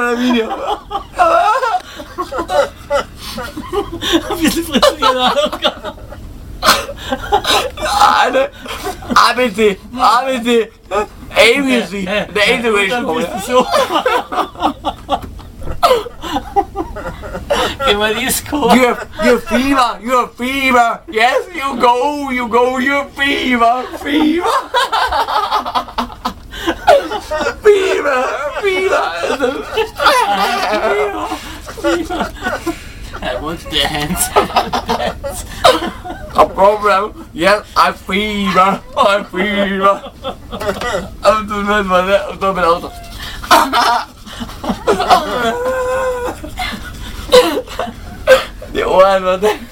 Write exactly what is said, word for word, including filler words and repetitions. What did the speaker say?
das Video. Ein bisschen frittieren. Alle. A B C. A B C. A B C. Der Intuition. So. Geh mal die Score. You have, you have fever. You have fever. Yes, you go. You go. You have fever. Fever. Fever. Fever. I want to dance. No problem. Yes, I fever. I fever. I'm doing it for that. I'm doing it also. Die Ohren, warte.